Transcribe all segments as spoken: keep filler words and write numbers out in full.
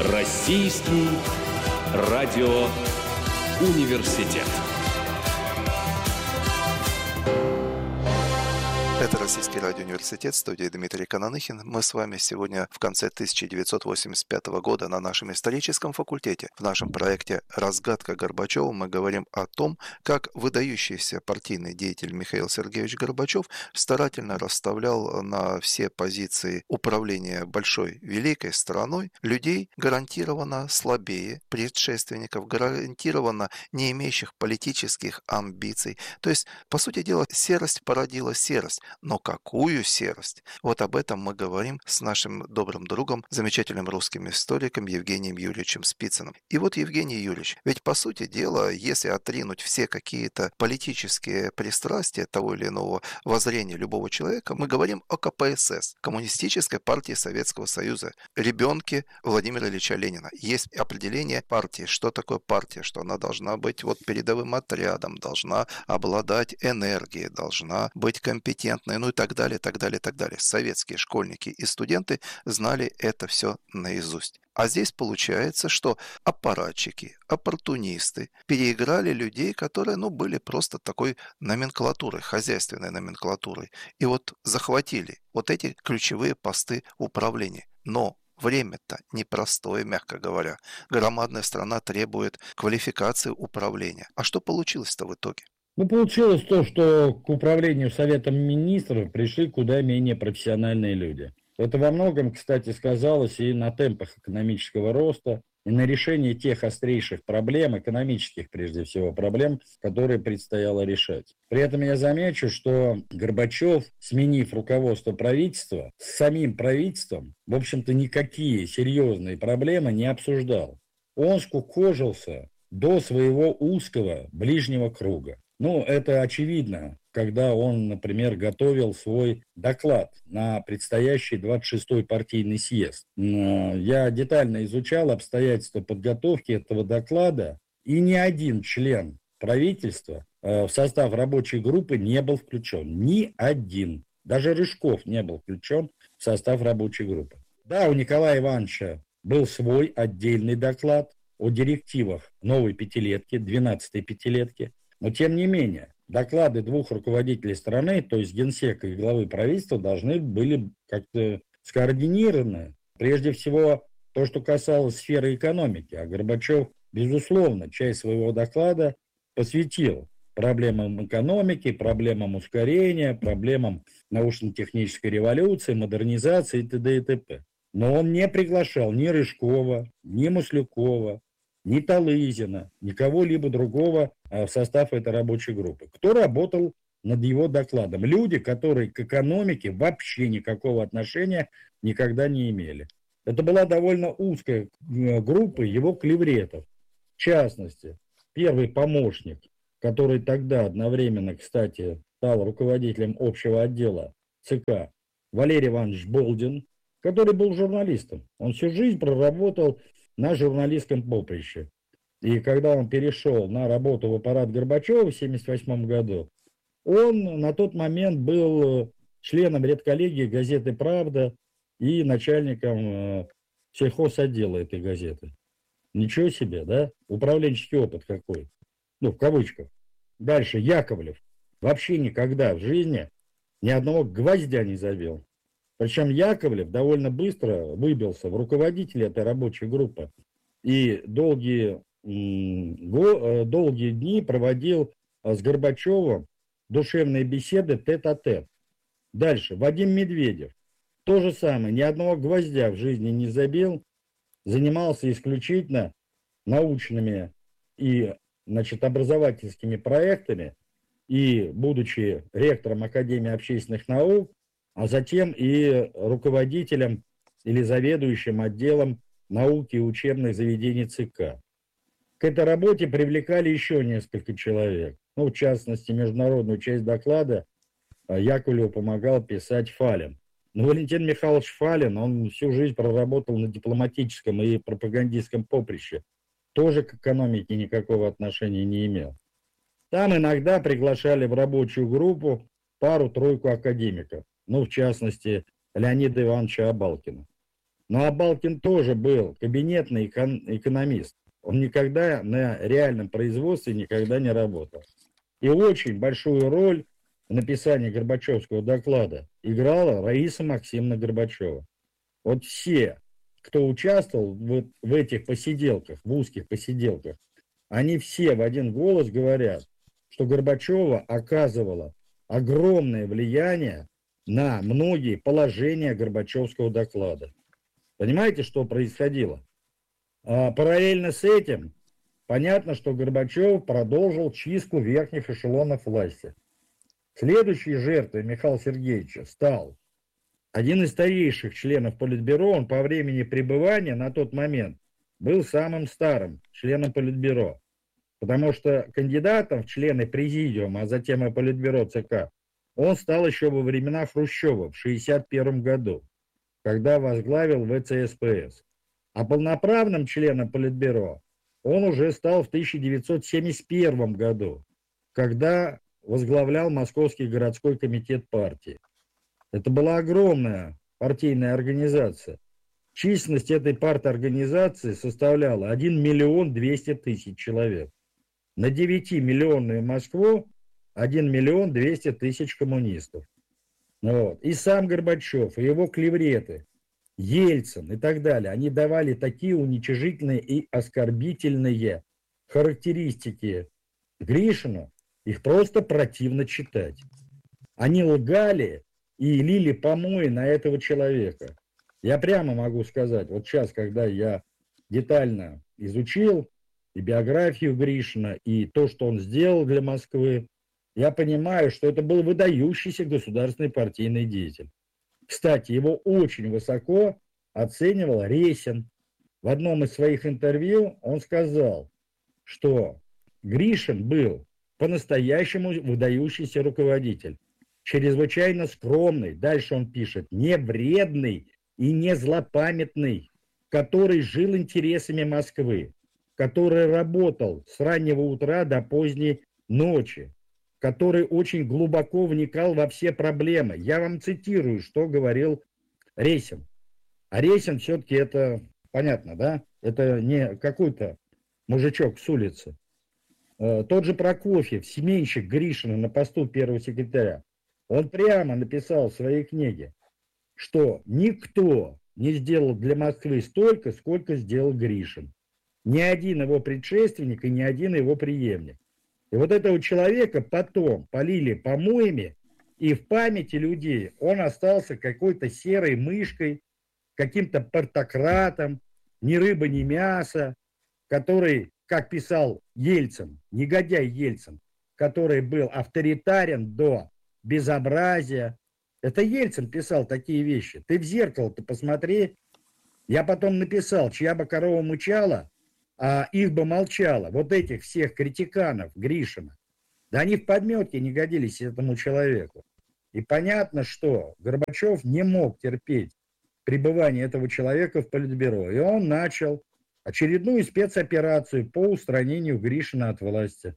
Российский радиоуниверситет. Это Российский радиоуниверситет, студия Дмитрий Кананыхин. Мы с вами сегодня в конце тысяча девятьсот восемьдесят пятого года на нашем историческом факультете. В нашем проекте «Разгадка Горбачева» мы говорим о том, как выдающийся партийный деятель Михаил Сергеевич Горбачев старательно расставлял на все позиции управления большой, великой страной людей, гарантированно слабее предшественников, гарантированно не имеющих политических амбиций. То есть, по сути дела, серость породила серость. Но какую серость? Вот об этом мы говорим с нашим добрым другом, замечательным русским историком Евгением Юрьевичем Спицыным. И вот, Евгений Юрьевич, ведь по сути дела, если отринуть все какие-то политические пристрастия того или иного воззрения любого человека, мы говорим о ка пэ эс эс, Коммунистической партии Советского Союза, ребенке Владимира Ильича Ленина. Есть определение партии, что такое партия, что она должна быть вот передовым отрядом, должна обладать энергией, должна быть компетентной, ну и так далее, так далее, так далее. Советские школьники и студенты знали это все наизусть. А здесь получается, что аппаратчики, оппортунисты переиграли людей, которые, ну, были просто такой номенклатурой, хозяйственной номенклатурой. И вот захватили вот эти ключевые посты управления. Но время-то непростое, мягко говоря. Громадная страна требует квалификации управления. А что получилось-то в итоге? Ну, получилось то, что к управлению Советом Министров пришли куда менее профессиональные люди. Это во многом, кстати, сказалось и на темпах экономического роста, и на решении тех острейших проблем, экономических прежде всего проблем, которые предстояло решать. При этом я замечу, что Горбачев, сменив руководство правительства, с самим правительством, в общем-то, никакие серьезные проблемы не обсуждал. Он скукожился до своего узкого ближнего круга. Ну, это очевидно, когда он, например, готовил свой доклад на предстоящий двадцать шестой партийный съезд. Я детально изучал обстоятельства подготовки этого доклада, и ни один член правительства в состав рабочей группы не был включен. Ни один. Даже Рыжков не был включен в состав рабочей группы. Да, у Николая Ивановича был свой отдельный доклад о директивах новой пятилетки, двенадцатой пятилетки. Но, тем не менее, доклады двух руководителей страны, то есть генсека и главы правительства, должны были как-то скоординированы. Прежде всего, то, что касалось сферы экономики. А Горбачев, безусловно, часть своего доклада посвятил проблемам экономики, проблемам ускорения, проблемам научно-технической революции, модернизации и т.д. и т.п. Но он не приглашал ни Рыжкова, ни Маслюкова, ни Талызина, ни кого-либо другого в состав этой рабочей группы. Кто работал над его докладом? Люди, которые к экономике вообще никакого отношения никогда не имели. Это была довольно узкая группа его клевретов. В частности, первый помощник, который тогда одновременно, кстати, стал руководителем общего отдела ЦК, Валерий Иванович Болдин, который был журналистом. Он всю жизнь проработал на журналистском поприще. И когда он перешел на работу в аппарат Горбачева в тысяча девятьсот семьдесят восьмом году, он на тот момент был членом редколлегии газеты «Правда» и начальником сельхозотдела этой газеты. Ничего себе, да? Управленческий опыт какой. Ну, в кавычках. Дальше Яковлев вообще никогда в жизни ни одного гвоздя не забил. Причем Яковлев довольно быстро выбился в руководители этой рабочей группы и долгие, долгие дни проводил с Горбачевым душевные беседы тет-а-тет. Дальше Вадим Медведев. То же самое, ни одного гвоздя в жизни не забил, занимался исключительно научными и, значит, образовательскими проектами и, будучи ректором Академии общественных наук, а затем и руководителем или заведующим отделом науки и учебных заведений ЦК. К этой работе привлекали еще несколько человек. Ну, в частности, международную часть доклада Яковлеву помогал писать Фалин. Но Валентин Михайлович Фалин, он всю жизнь проработал на дипломатическом и пропагандистском поприще. Тоже к экономике никакого отношения не имел. Там иногда приглашали в рабочую группу пару-тройку академиков. Ну, в частности, Леонида Ивановича Абалкина. Ну а Балкин тоже был кабинетный экон- экономист. Он никогда на реальном производстве никогда не работал. И очень большую роль в написании Горбачевского доклада играла Раиса Максимовна Горбачева. Вот все, кто участвовал в, в этих посиделках, в узких посиделках, они все в один голос говорят, что Горбачева оказывала огромное влияние на многие положения Горбачевского доклада. Понимаете, что происходило? А параллельно с этим понятно, что Горбачев продолжил чистку верхних эшелонов власти. Следующей жертвой Михаила Сергеевича стал один из старейших членов Политбюро. Он по времени пребывания на тот момент был самым старым членом Политбюро, потому что кандидатом в члены Президиума, а затем и Политбюро ЦК, он стал еще во времена Хрущева в шестьдесят первом году, когда возглавил ВЦСПС. А полноправным членом Политбюро он уже стал в тысяча девятьсот семьдесят первом году, когда возглавлял Московский городской комитет партии. Это была огромная партийная организация. Численность этой парторганизации составляла один миллион двести тысяч человек. На девятимиллионную Москву один миллион двести тысяч коммунистов. Вот. И сам Горбачев, и его клевреты, Ельцин и так далее, они давали такие уничижительные и оскорбительные характеристики Гришину, их просто противно читать. Они лгали и лили помои на этого человека. Я прямо могу сказать, вот сейчас, когда я детально изучил и биографию Гришина, и то, что он сделал для Москвы, я понимаю, что это был выдающийся государственный партийный деятель. Кстати, его очень высоко оценивал Ресин. В одном из своих интервью он сказал, что Гришин был по-настоящему выдающийся руководитель, чрезвычайно скромный, дальше он пишет, не вредный и не злопамятный, который жил интересами Москвы, который работал с раннего утра до поздней ночи, который очень глубоко вникал во все проблемы. Я вам цитирую, что говорил Ресин. А Ресин все-таки это, понятно, да? Это не какой-то мужичок с улицы. Тот же Прокофьев, семейщик Гришина на посту первого секретаря, он прямо написал в своей книге, что никто не сделал для Москвы столько, сколько сделал Гришин. Ни один его предшественник и ни один его преемник. И вот этого человека потом полили помоями, и в памяти людей он остался какой-то серой мышкой, каким-то партократом, ни рыба, ни мясо, который, как писал Ельцин, негодяй Ельцин, который был авторитарен до безобразия. Это Ельцин писал такие вещи. Ты в зеркало-то посмотри. Я потом написал, чья бы корова мычала, а их бы молчало. Вот этих всех критиканов Гришина. Да они в подметке не годились этому человеку. И понятно, что Горбачев не мог терпеть пребывание этого человека в Политбюро. И он начал очередную спецоперацию по устранению Гришина от власти.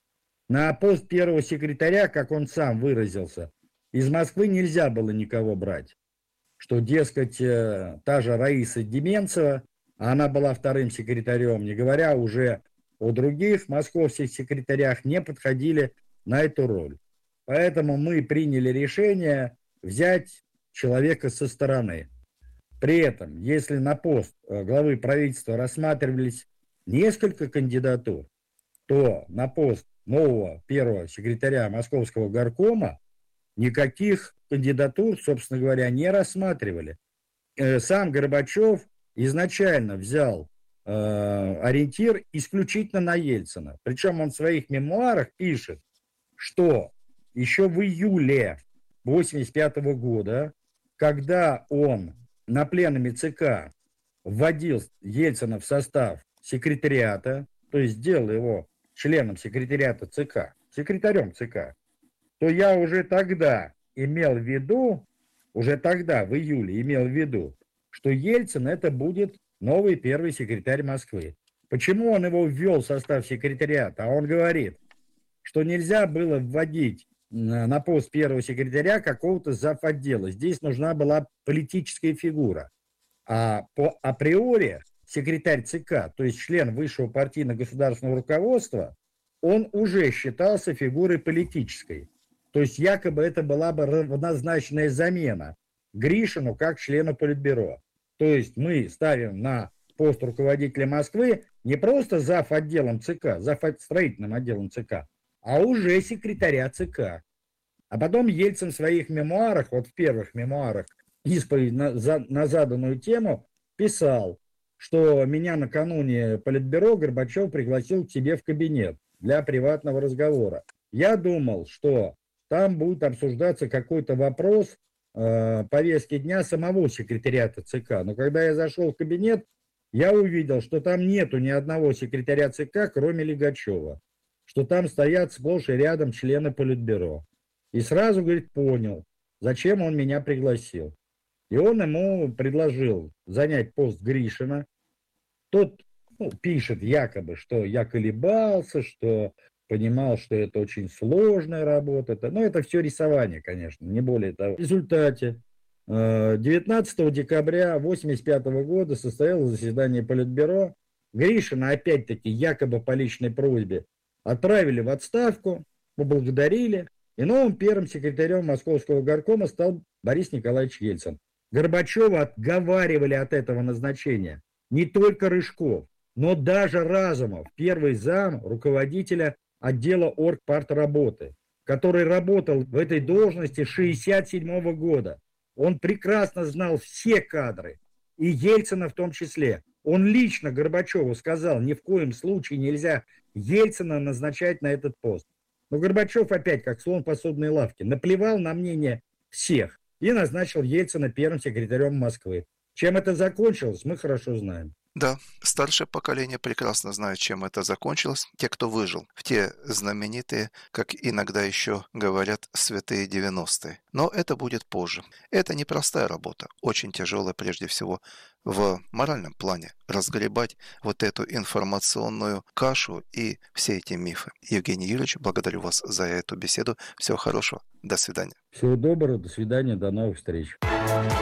На пост первого секретаря, как он сам выразился, из Москвы нельзя было никого брать. Что, дескать, та же Раиса Деменцева, а она была вторым секретарем, не говоря уже о других московских секретарях, не подходили на эту роль. Поэтому мы приняли решение взять человека со стороны. При этом, если на пост главы правительства рассматривались несколько кандидатур, то на пост нового первого секретаря Московского горкома никаких кандидатур, собственно говоря, не рассматривали. Сам Горбачев изначально взял э, ориентир исключительно на Ельцина. Причем он в своих мемуарах пишет, что еще в июле восемьдесят пятого года, когда он на пленуме ЦК вводил Ельцина в состав секретариата, то есть сделал его членом секретариата ЦК, секретарем ЦК, то я уже тогда имел в виду, уже тогда, в июле, имел в виду, что Ельцин это будет новый первый секретарь Москвы. Почему он его ввел в состав секретариата? А он говорит, что нельзя было вводить на пост первого секретаря какого-то завотдела. Здесь нужна была политическая фигура. А по априори секретарь ЦК, то есть член высшего партийно-государственного руководства, он уже считался фигурой политической. То есть якобы это была бы равнозначная замена Гришину как члену Политбюро. То есть мы ставим на пост руководителя Москвы не просто зав. Отделом ЦК, зав. Строительным отделом ЦК, а уже секретаря ЦК. А потом Ельцин в своих мемуарах, вот в первых мемуарах, исповедь на, за, на заданную тему, писал, что меня накануне Политбюро Горбачев пригласил к себе в кабинет для приватного разговора. Я думал, что там будет обсуждаться какой-то вопрос э, повестки дня самого секретариата ЦК. Но когда я зашел в кабинет, я увидел, что там нету ни одного секретаря ЦК, кроме Лигачева, что там стоят сплошь и рядом члены Политбюро. И сразу, говорит, понял, зачем он меня пригласил. И он ему предложил занять пост Гришина. Тот ну, пишет якобы, что я колебался, что понимал, что это очень сложная работа. Но это все рисование, конечно, не более того. В результате девятнадцатого декабря тысяча девятьсот восемьдесят пятого года состоялось заседание Политбюро. Гришина, опять-таки, якобы по личной просьбе, отправили в отставку, поблагодарили. И новым первым секретарем Московского горкома стал Борис Николаевич Ельцин. Горбачева отговаривали от этого назначения не только Рыжков, но даже Разумов, первый зам руководителя отдела оргпартработы, который работал в этой должности с шестьдесят седьмого года. Он прекрасно знал все кадры, и Ельцина в том числе. Он лично Горбачеву сказал, ни в коем случае нельзя Ельцина назначать на этот пост. Но Горбачев опять, как слон в посудной лавке, наплевал на мнение всех и назначил Ельцина первым секретарем Москвы. Чем это закончилось, мы хорошо знаем. Да, старшее поколение прекрасно знает, чем это закончилось. Те, кто выжил в те знаменитые, как иногда еще говорят, святые девяностые. Но это будет позже. Это непростая работа, очень тяжелая прежде всего в моральном плане. Разгребать вот эту информационную кашу и все эти мифы. Евгений Юрьевич, благодарю вас за эту беседу. Всего хорошего. До свидания. Всего доброго, до свидания, до новых встреч.